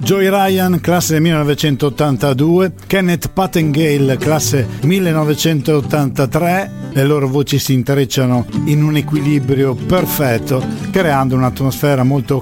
Joey Ryan, classe 1982, Kenneth Patengale, classe 1983. Le loro voci si intrecciano in un equilibrio perfetto, creando un'atmosfera molto